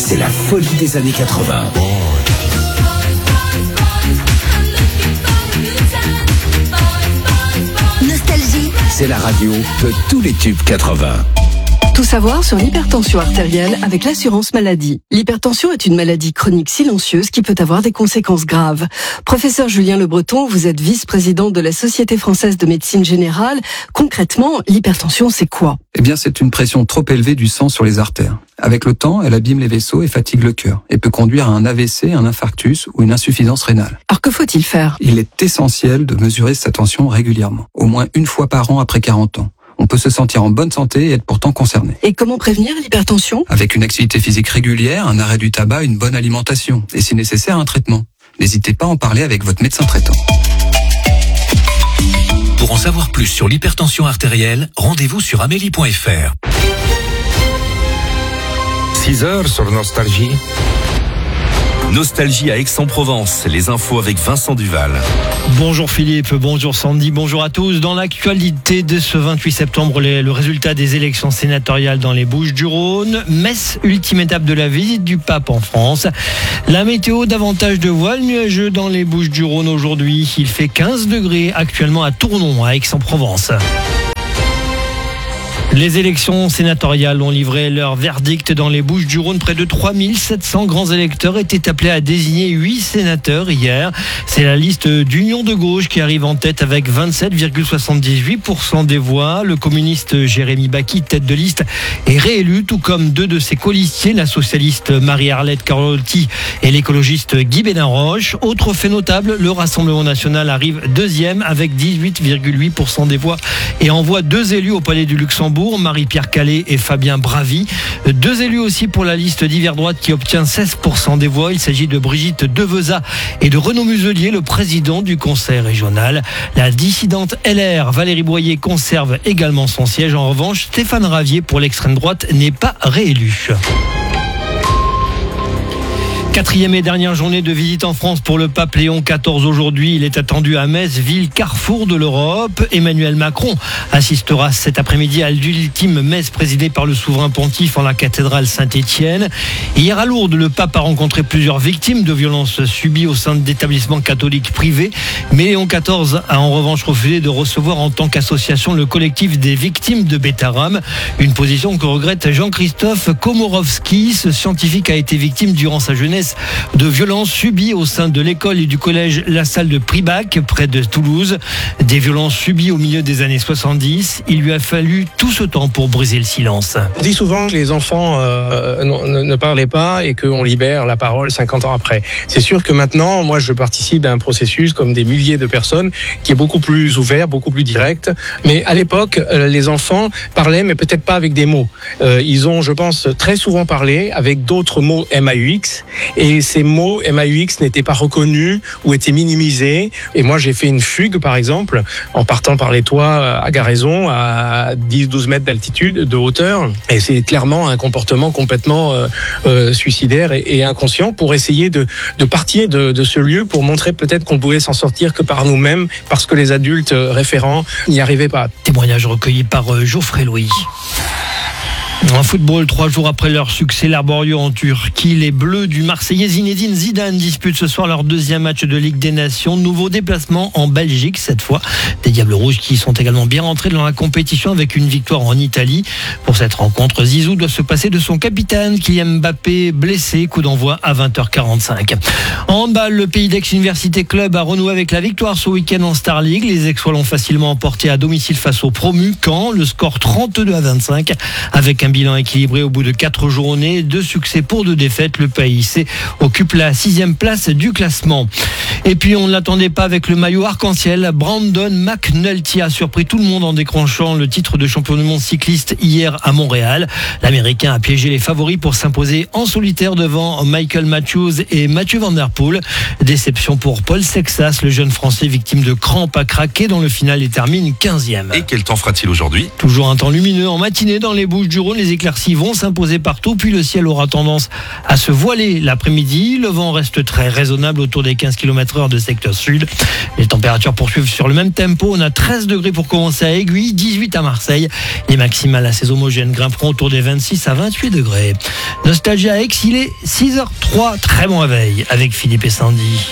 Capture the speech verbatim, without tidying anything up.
c'est la folie des années quatre-vingts. Nostalgie, c'est la radio de tous les tubes quatre-vingts. Tout savoir sur l'hypertension artérielle avec l'assurance maladie. L'hypertension est une maladie chronique silencieuse qui peut avoir des conséquences graves. Professeur Julien Le Breton, vous êtes vice-président de la Société française de médecine générale. Concrètement, l'hypertension, c'est quoi ? Eh bien, c'est une pression trop élevée du sang sur les artères. Avec le temps, elle abîme les vaisseaux et fatigue le cœur et peut conduire à un A V C, un infarctus ou une insuffisance rénale. Alors que faut-il faire ? Il est essentiel de mesurer sa tension régulièrement, au moins une fois par an après quarante ans. On peut se sentir en bonne santé et être pourtant concerné. Et comment prévenir l'hypertension ? Avec une activité physique régulière, un arrêt du tabac, une bonne alimentation et si nécessaire un traitement. N'hésitez pas à en parler avec votre médecin traitant. Pour en savoir plus sur l'hypertension artérielle, rendez-vous sur amélie point f r. six heures sur Nostalgie. Nostalgie à Aix-en-Provence, les infos avec Vincent Duval. Bonjour Philippe, bonjour Sandy, bonjour à tous. Dans l'actualité de ce vingt-huit septembre, les, le résultat des élections sénatoriales dans les Bouches-du-Rhône. Metz, ultime étape de la visite du pape en France. La météo, davantage de voiles nuageux dans les Bouches-du-Rhône aujourd'hui. Il fait quinze degrés actuellement à Tournon, à Aix-en-Provence. Les élections sénatoriales ont livré leur verdict dans les Bouches-du-Rhône. Près de trois mille sept cents grands électeurs étaient appelés à désigner huit sénateurs hier. C'est la liste d'Union de gauche qui arrive en tête avec vingt-sept virgule soixante-dix-huit pour cent des voix. Le communiste Jérémy Bacchi, tête de liste, est réélu, tout comme deux de ses colistiers, la socialiste Marie-Arlette Carlotti et l'écologiste Guy Bénard-Roche. Autre fait notable, le Rassemblement national arrive deuxième avec dix-huit virgule huit pour cent des voix et envoie deux élus au Palais du Luxembourg. Marie-Pierre Calais et Fabien Bravi. Deux élus aussi pour la liste d'hiver droite qui obtient seize pour cent des voix. Il s'agit de Brigitte Deveza et de Renaud Muselier, le président du conseil régional. La dissidente L R, Valérie Boyer, conserve également son siège. En revanche, Stéphane Ravier pour l'extrême droite n'est pas réélu. Quatrième et dernière journée de visite en France pour le pape Léon quatorze aujourd'hui. Il est attendu à Metz, ville carrefour de l'Europe. Emmanuel Macron assistera cet après-midi à l'ultime messe présidée par le souverain pontife en la cathédrale Saint-Étienne. Hier à Lourdes, le pape a rencontré plusieurs victimes de violences subies au sein d'établissements catholiques privés. Mais Léon quatorze a en revanche refusé de recevoir en tant qu'association le collectif des victimes de Bétarame. Une position que regrette Jean-Christophe Komorowski. Ce scientifique a été victime durant sa jeunesse de violences subies au sein de l'école et du collège La Salle de Pribac, près de Toulouse. Des violences subies au milieu des années soixante-dix. Il lui a fallu tout ce temps pour briser le silence. On dit souvent que les enfants euh, ne, ne parlaient pas et qu'on libère la parole cinquante ans après. C'est sûr que maintenant, moi, je participe à un processus comme des milliers de personnes qui est beaucoup plus ouvert, beaucoup plus direct. Mais à l'époque, euh, les enfants parlaient, mais peut-être pas avec des mots. Euh, ils ont, je pense, très souvent parlé avec d'autres mots M A U X. Et ces mots M A U X n'étaient pas reconnus ou étaient minimisés. Et moi, j'ai fait une fugue, par exemple, en partant par les toits à Garaison, à dix douze mètres d'altitude, de hauteur. Et c'est clairement un comportement complètement euh, euh, suicidaire et, et inconscient pour essayer de, de partir de, de ce lieu pour montrer peut-être qu'on pouvait s'en sortir que par nous-mêmes parce que les adultes référents n'y arrivaient pas. Témoignage recueilli par Geoffrey Louis. En football, trois jours après leur succès laborieux en Turquie, les Bleus du Marseillais Zinedine Zidane disputent ce soir leur deuxième match de Ligue des Nations. Nouveau déplacement en Belgique cette fois. Des Diables Rouges qui sont également bien rentrés dans la compétition avec une victoire en Italie. Pour cette rencontre, Zizou doit se passer de son capitaine Kylian Mbappé blessé. Coup d'envoi à vingt heures quarante-cinq. En handball, le Pays d'Aix Université Club a renoué avec la victoire ce week-end en Star League. Les Aixois l'ont facilement emporté à domicile face au promu Caen. Le score trente-deux à vingt-cinq avec un bilan équilibré au bout de quatre journées. Deux succès pour deux défaites. Le P A I C occupe la sixième place du classement. Et puis on ne l'attendait pas avec le maillot arc-en-ciel. Brandon McNulty a surpris tout le monde en décrochant le titre de champion du monde cycliste hier à Montréal. L'Américain a piégé les favoris pour s'imposer en solitaire devant Michael Matthews et Mathieu Van Der Poel. Déception pour Paul Sexas, le jeune Français victime de crampes à craquer dans le final et termine quinzième. Et quel temps fera-t-il aujourd'hui ? Toujours un temps lumineux en matinée dans les Bouches-du-Rhône. Les éclaircies vont s'imposer partout, puis le ciel aura tendance à se voiler l'après-midi. Le vent reste très raisonnable autour des quinze kilomètres heure de secteur sud. Les températures poursuivent sur le même tempo. On a treize degrés pour commencer à Aiguille, dix-huit à Marseille. Les maximales assez homogènes grimperont autour des vingt-six à vingt-huit degrés. Nostalgie à Aix, il est six heures zéro trois. Très bon réveil avec Philippe et Sandy.